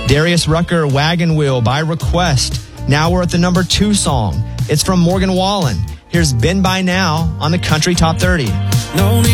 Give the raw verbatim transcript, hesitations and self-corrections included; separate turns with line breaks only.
Darius Rucker, Wagon Wheel by request. Now we're at the number two song. It's from Morgan Wallen. Here's Been By Now on the Country Top thirty.
No